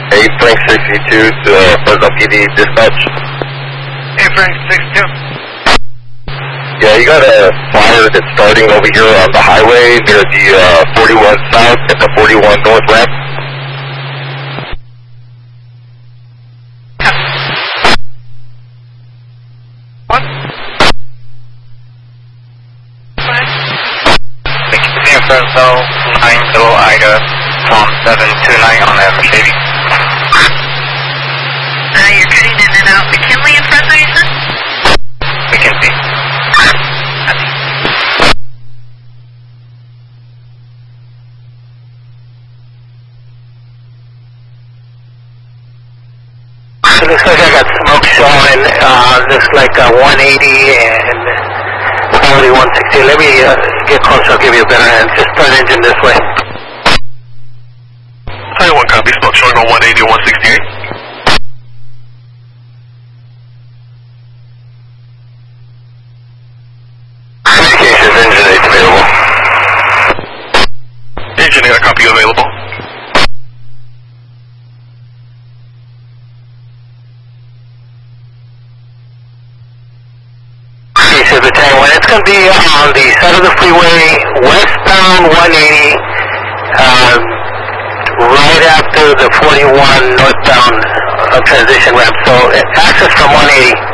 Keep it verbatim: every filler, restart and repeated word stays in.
Hey, Frank sixty-two to uh, Fresno P D dispatch. Hey, Frank sixty-two. Yeah, you got a fire that's starting over here on the highway near the uh, forty-one South and the forty-one North ramp. What? sixteen Fresno, nine Kilo Ida, Tom seven two nine on that Mercedes. Uh, you're cutting in and out. McKinley in Fresno, you said? McKinsey. It looks like I got smoke showing. Uh, looks like uh, one eighty and probably one sixty. Let me uh, get closer. I'll give you a better hand. Just start engine this way. twenty-one copy, smoke showing on one eighty and one sixty-eight. Communications, engine eight available. Engine eight, a copy available. It's going to be on the side of the freeway, westbound one eighty, um, right after the forty-one northbound uh, transition ramp. So access from one eighty.